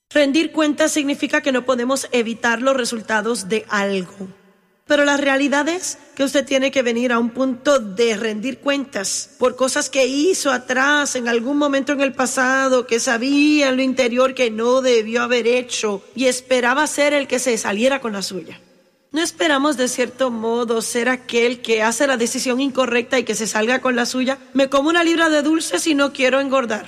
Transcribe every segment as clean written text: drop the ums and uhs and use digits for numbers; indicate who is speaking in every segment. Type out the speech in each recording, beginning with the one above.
Speaker 1: Rendir cuentas significa que no podemos evitar los resultados de algo. Pero la realidad es que usted tiene que venir a un punto de rendir cuentas por cosas que hizo atrás, en algún momento en el pasado, que sabía en lo interior que no debió haber hecho y esperaba ser el que se saliera con la suya. No esperamos de cierto modo ser aquel que hace la decisión incorrecta y que se salga con la suya. Me como una libra de dulces y no quiero engordar.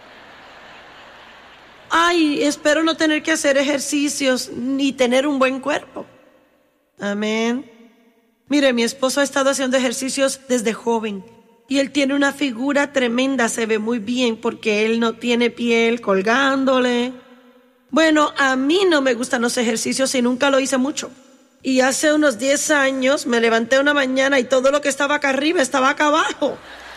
Speaker 1: Ay, espero no tener que hacer ejercicios ni tener un buen cuerpo. Amén. Mire, mi esposo ha estado haciendo ejercicios desde joven y él tiene una figura tremenda, se ve muy bien porque él no tiene piel colgándole. Bueno, a mí no me gustan los ejercicios y nunca lo hice mucho. Y hace unos 10 años me levanté una mañana y todo lo que estaba acá arriba estaba acá abajo.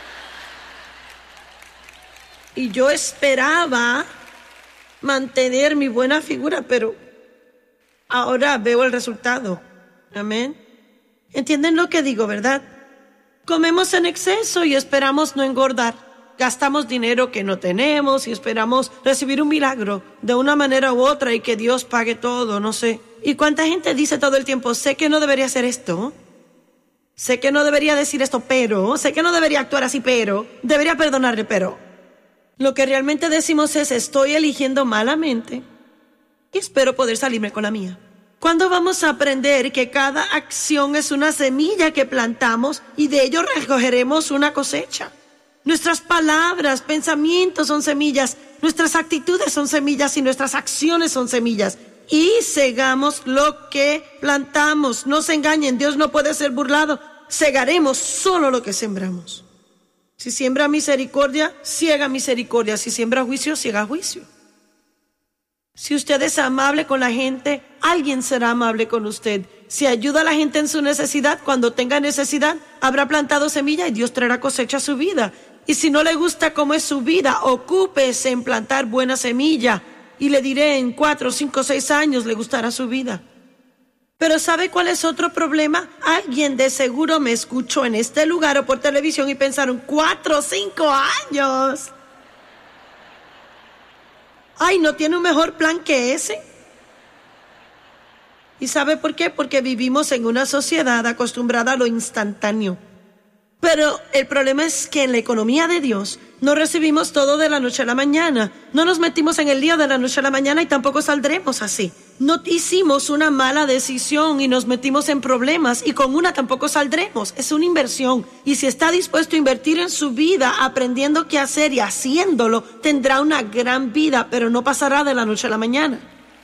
Speaker 1: Y yo esperaba mantener mi buena figura, pero ahora veo el resultado. Amén. ¿Entienden lo que digo, verdad? Comemos en exceso y esperamos no engordar. Gastamos dinero que no tenemos y esperamos recibir un milagro de una manera u otra y que Dios pague todo, no sé. ¿Y cuánta gente dice todo el tiempo, sé que no debería hacer esto? Sé que no debería decir esto, pero... Sé que no debería actuar así, pero... Debería perdonarle, pero... Lo que realmente decimos es, estoy eligiendo malamente y espero poder salirme con la mía. ¿Cuándo vamos a aprender que cada acción es una semilla que plantamos y de ello recogeremos una cosecha? Nuestras palabras, pensamientos son semillas, nuestras actitudes son semillas y nuestras acciones son semillas. Y segamos lo que plantamos. No se engañen, Dios no puede ser burlado. Segaremos solo lo que sembramos. Si siembra misericordia, siega misericordia. Si siembra juicio, siega juicio. Si usted es amable con la gente, alguien será amable con usted. Si ayuda a la gente en su necesidad, cuando tenga necesidad, habrá plantado semilla y Dios traerá cosecha a su vida. Y si no le gusta cómo es su vida, ocúpese en plantar buena semilla. Y le diré, en 4, 5, 6 años le gustará su vida. Pero ¿sabe cuál es otro problema? Alguien de seguro me escuchó en este lugar o por televisión y pensaron, 4 o 5 años. Ay, ¿no tiene un mejor plan que ese? ¿Y sabe por qué? Porque vivimos en una sociedad acostumbrada a lo instantáneo. Pero el problema es que en la economía de Dios no recibimos todo de la noche a la mañana. No nos metimos en el día de la noche a la mañana y tampoco saldremos así. No hicimos una mala decisión y nos metimos en problemas y con una tampoco saldremos. Es una inversión. Y si está dispuesto a invertir en su vida aprendiendo qué hacer y haciéndolo, tendrá una gran vida, pero no pasará de la noche a la mañana.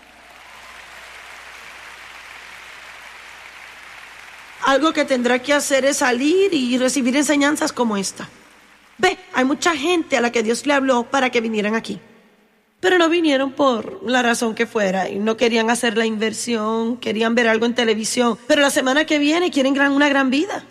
Speaker 1: Algo que tendrá que hacer es salir y recibir enseñanzas como esta. Ve, hay mucha gente a la que Dios le habló para que vinieran aquí. Pero no vinieron por la razón que fuera y no querían hacer la inversión, querían ver algo en televisión. Pero la semana que viene quieren una gran vida.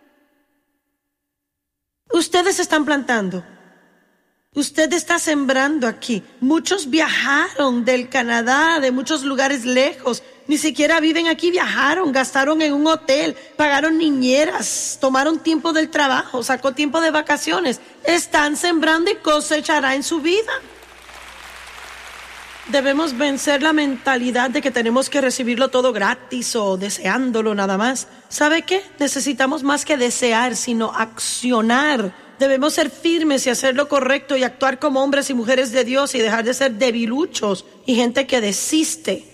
Speaker 1: Ustedes están plantando. Usted está sembrando aquí. Muchos viajaron del Canadá, de muchos lugares lejos. Ni siquiera viven aquí, viajaron, gastaron en un hotel, pagaron niñeras, tomaron tiempo del trabajo, sacó tiempo de vacaciones. Están sembrando y cosechará en su vida. Debemos vencer la mentalidad de que tenemos que recibirlo todo gratis o deseándolo nada más. ¿Sabe qué? Necesitamos más que desear, sino accionar. Debemos ser firmes y hacer lo correcto y actuar como hombres y mujeres de Dios y dejar de ser debiluchos y gente que desiste.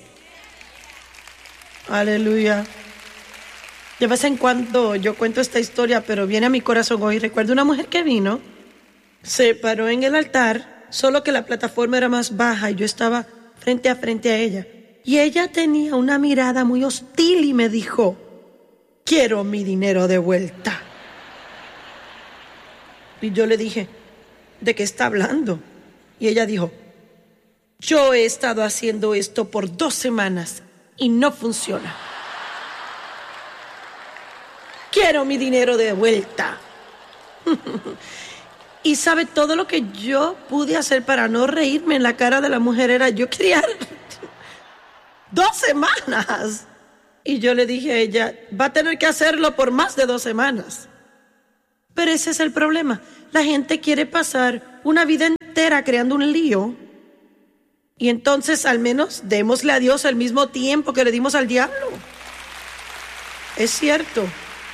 Speaker 1: Aleluya. De vez en cuando yo cuento esta historia, pero viene a mi corazón hoy. Recuerdo una mujer que vino, se paró en el altar, solo que la plataforma era más baja y yo estaba frente a ella. Y ella tenía una mirada muy hostil y me dijo, quiero mi dinero de vuelta. Y yo le dije, ¿de qué está hablando? Y ella dijo, yo he estado haciendo esto por 2 semanas y no funciona. Quiero mi dinero de vuelta. Y sabe, todo lo que yo pude hacer para no reírme en la cara de la mujer era, yo quería 2 semanas. Y yo le dije a ella, va a tener que hacerlo por más de 2 semanas. Pero ese es el problema. La gente quiere pasar una vida entera creando un lío Y entonces al menos démosle a Dios el mismo tiempo que le dimos al diablo. Es cierto.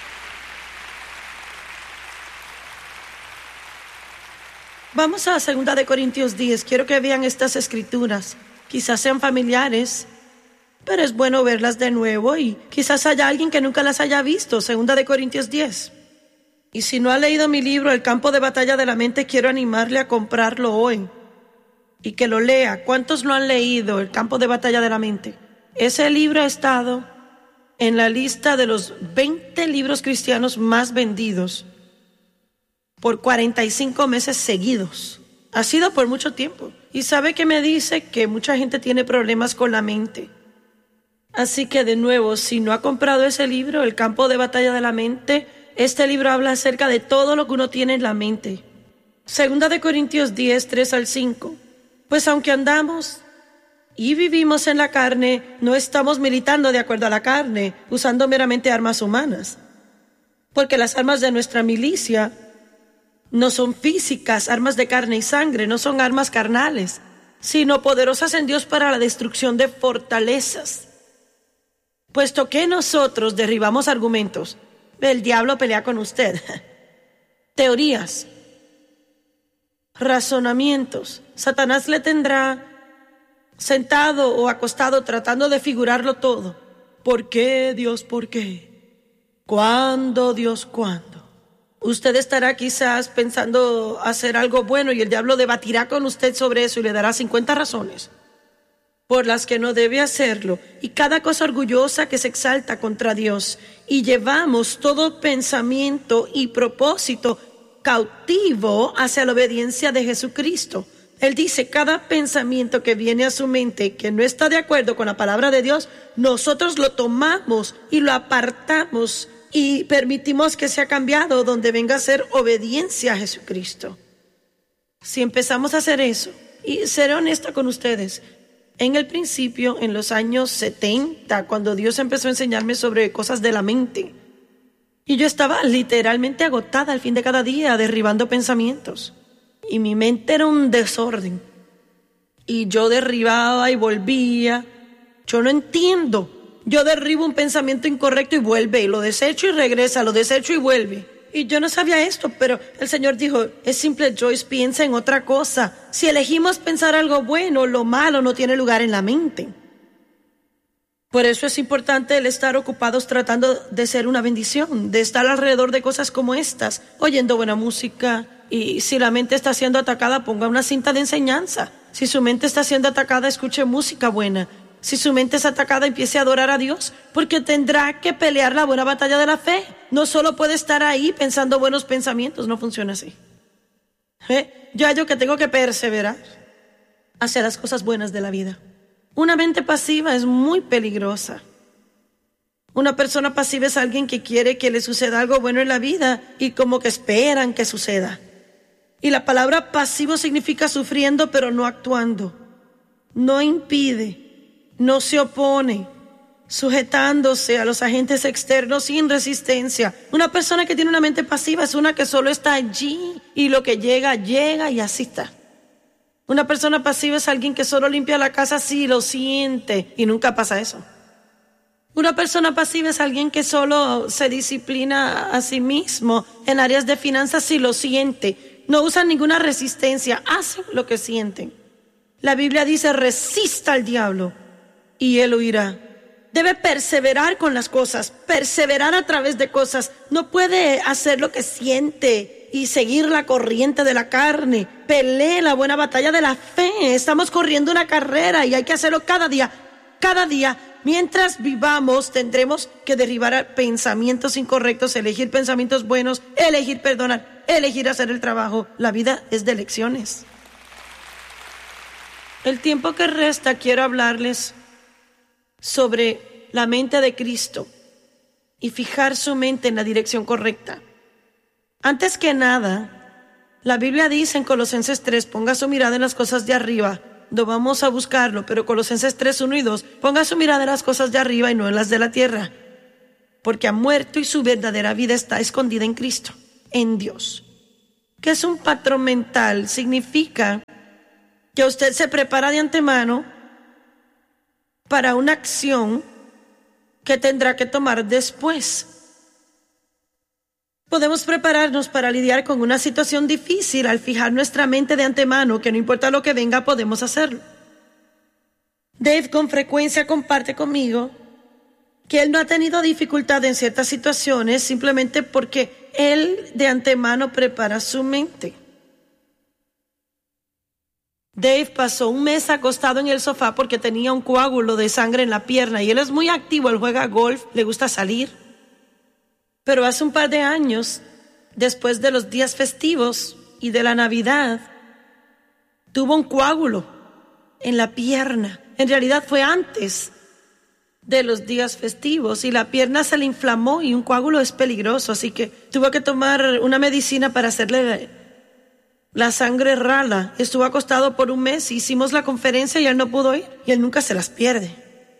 Speaker 1: Vamos a 2 de Corintios 10. Quiero que vean estas escrituras. Quizás sean familiares, pero es bueno verlas de nuevo y quizás haya alguien que nunca las haya visto. 2 de Corintios 10. Y si no ha leído mi libro, El campo de batalla de la mente, quiero animarle a comprarlo hoy y que lo lea. ¿Cuántos lo han leído, El campo de batalla de la mente? Ese libro ha estado en la lista de los 20 libros cristianos más vendidos por 45 meses seguidos. Ha sido por mucho tiempo. Y sabe que me dice que mucha gente tiene problemas con la mente. Así que de nuevo, si no ha comprado ese libro, El campo de batalla de la mente, este libro habla acerca de todo lo que uno tiene en la mente. 2 de Corintios 10, 3 al 5. Pues aunque andamos y vivimos en la carne, no estamos militando de acuerdo a la carne, usando meramente armas humanas. Porque las armas de nuestra milicia no son físicas, armas de carne y sangre, no son armas carnales, sino poderosas en Dios para la destrucción de fortalezas. Puesto que nosotros derribamos argumentos, el diablo pelea con usted, teorías, razonamientos. Satanás le tendrá sentado o acostado tratando de figurarlo todo. ¿Por qué, Dios, por qué? ¿Cuándo, Dios, cuándo? Usted estará quizás pensando hacer algo bueno y el diablo debatirá con usted sobre eso y le dará 50 razones por las que no debe hacerlo, y cada cosa orgullosa que se exalta contra Dios, y llevamos todo pensamiento y propósito cautivo hacia la obediencia de Jesucristo. Él dice, cada pensamiento que viene a su mente que no está de acuerdo con la palabra de Dios, nosotros lo tomamos y lo apartamos y permitimos que sea cambiado donde venga a ser obediencia a Jesucristo. Si empezamos a hacer eso, y seré honesta con ustedes, en el principio, en los años 70, cuando Dios empezó a enseñarme sobre cosas de la mente, y yo estaba literalmente agotada al fin de cada día, derribando pensamientos, y mi mente era un desorden, y yo derribaba y volvía. Yo no entiendo. Yo derribo un pensamiento incorrecto y vuelve, y lo desecho y regresa, lo desecho y vuelve. Y yo no sabía esto, pero el Señor dijo, es simple, Joyce, piensa en otra cosa. Si elegimos pensar algo bueno, lo malo no tiene lugar en la mente. Por eso es importante el estar ocupados tratando de ser una bendición, de estar alrededor de cosas como estas, oyendo buena música. Y si la mente está siendo atacada, ponga una cinta de enseñanza. Si su mente está siendo atacada, escuche música buena. Si su mente es atacada, empiece a adorar a Dios, porque tendrá que pelear la buena batalla de la fe. No solo puede estar ahí pensando buenos pensamientos, no funciona así. Yo hallo que tengo que perseverar hacia las cosas buenas de la vida. Una mente pasiva es muy peligrosa. Una persona pasiva es alguien que quiere que le suceda algo bueno en la vida y como que esperan que suceda. Y la palabra pasivo significa sufriendo pero no actuando. No impide. No se opone, sujetándose a los agentes externos sin resistencia. Una persona que tiene una mente pasiva es una que solo está allí y lo que llega, llega y así está. Una persona pasiva es alguien que solo limpia la casa si lo siente y nunca pasa eso. Una persona pasiva es alguien que solo se disciplina a sí mismo en áreas de finanzas si lo siente. No usan ninguna resistencia, hacen lo que sienten. La Biblia dice, resista al diablo y él huirá. Debe perseverar con las cosas, perseverar a través de cosas. No puede hacer lo que siente y seguir la corriente de la carne. Pelee la buena batalla de la fe. Estamos corriendo una carrera y hay que hacerlo cada día. Cada día, mientras vivamos, tendremos que derribar pensamientos incorrectos, elegir pensamientos buenos, elegir perdonar, elegir hacer el trabajo. La vida es de elecciones. El tiempo que resta quiero hablarles sobre la mente de Cristo y fijar su mente en la dirección correcta. Antes que nada, la Biblia dice en Colosenses 3, ponga su mirada en las cosas de arriba. No vamos a buscarlo, pero Colosenses 3, 1 y 2, ponga su mirada en las cosas de arriba y no en las de la tierra, porque ha muerto y su verdadera vida está escondida en Cristo, en Dios. ¿Qué es un patrón mental? Significa que usted se prepara de antemano para una acción que tendrá que tomar después. Podemos prepararnos para lidiar con una situación difícil al fijar nuestra mente de antemano que no importa lo que venga, podemos hacerlo. Dave con frecuencia comparte conmigo que él no ha tenido dificultad en ciertas situaciones simplemente porque él de antemano prepara su mente. Dave pasó un mes acostado en el sofá porque tenía un coágulo de sangre en la pierna y él es muy activo, él juega golf, le gusta salir. Pero hace un par de años, después de los días festivos y de la Navidad, tuvo un coágulo en la pierna. En realidad fue antes de los días festivos y la pierna se le inflamó y un coágulo es peligroso, así que tuvo que tomar una medicina para hacerle la sangre rala. Estuvo acostado por un mes, hicimos la conferencia y él no pudo ir y él nunca se las pierde.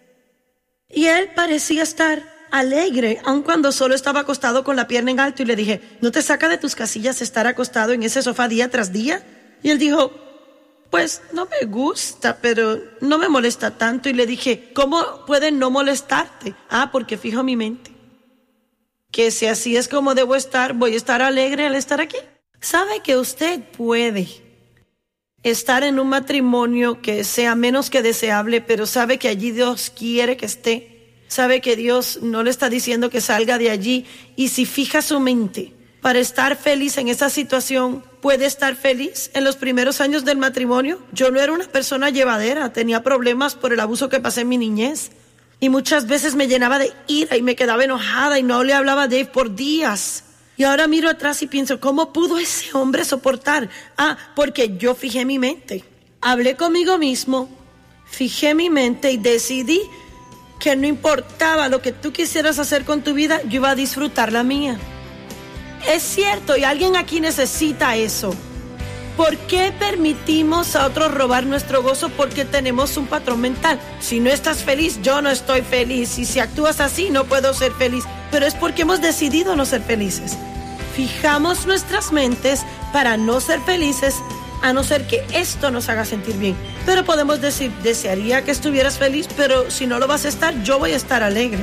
Speaker 1: Y él parecía estar alegre, aun cuando solo estaba acostado con la pierna en alto y le dije, ¿no te saca de tus casillas estar acostado en ese sofá día tras día? Y él dijo, pues no me gusta, pero no me molesta tanto. Y le dije, ¿cómo puede no molestarte? Porque fijo mi mente que si así es como debo estar, voy a estar alegre al estar aquí. ¿Sabe que usted puede estar en un matrimonio que sea menos que deseable, pero sabe que allí Dios quiere que esté? Sabe que Dios no le está diciendo que salga de allí, y si fija su mente para estar feliz en esa situación, puede estar feliz. En los primeros años del matrimonio, yo no era una persona llevadera, tenía problemas por el abuso que pasé en mi niñez, y muchas veces me llenaba de ira y me quedaba enojada y no le hablaba a Dave por días. Y ahora miro atrás y pienso, ¿cómo pudo ese hombre soportar? Porque yo fijé mi mente. Hablé conmigo mismo, fijé mi mente y decidí que no importaba lo que tú quisieras hacer con tu vida, yo iba a disfrutar la mía. Es cierto, y alguien aquí necesita eso. ¿Por qué permitimos a otros robar nuestro gozo? Porque tenemos un patrón mental. Si no estás feliz, yo no estoy feliz. Y si actúas así, no puedo ser feliz. Pero es porque hemos decidido no ser felices. Fijamos nuestras mentes para no ser felices, a no ser que esto nos haga sentir bien. Pero podemos decir, desearía que estuvieras feliz, pero si no lo vas a estar, yo voy a estar alegre.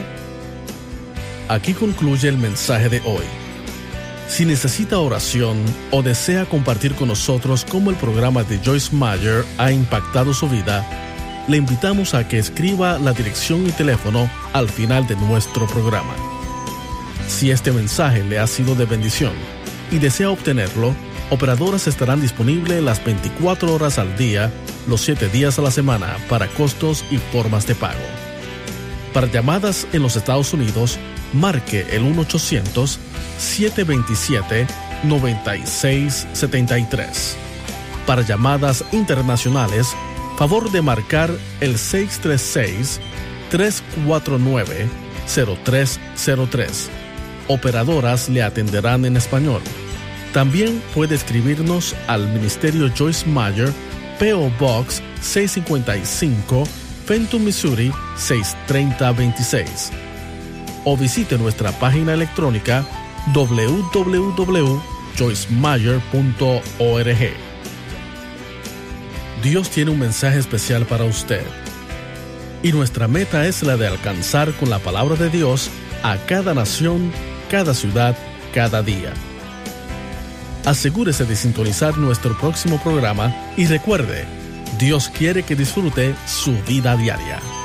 Speaker 2: Aquí concluye el mensaje de hoy. Si necesita oración o desea compartir con nosotros cómo el programa de Joyce Meyer ha impactado su vida, le invitamos a que escriba la dirección y teléfono al final de nuestro programa. Si este mensaje le ha sido de bendición y desea obtenerlo, operadoras estarán disponibles las 24 horas al día, los 7 días a la semana, para costos y formas de pago. Para llamadas en los Estados Unidos, marque el 1-800-727-9673. Para llamadas internacionales, favor de marcar el 636-349-0303. Operadoras le atenderán en español. También puede escribirnos al Ministerio Joyce Meyer, P.O. Box 655, Fenton, Missouri 63026. O visite nuestra página electrónica www.joycemeyer.org. Dios tiene un mensaje especial para usted. Y nuestra meta es la de alcanzar con la palabra de Dios a cada nación, cada ciudad, cada día. Asegúrese de sintonizar nuestro próximo programa y recuerde, Dios quiere que disfrute su vida diaria.